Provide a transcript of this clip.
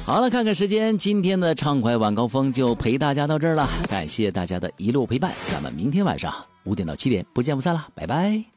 好了，看看时间，今天的畅快晚高峰就陪大家到这儿了，感谢大家的一路陪伴，咱们明天晚上5点到7点不见不散了，拜拜。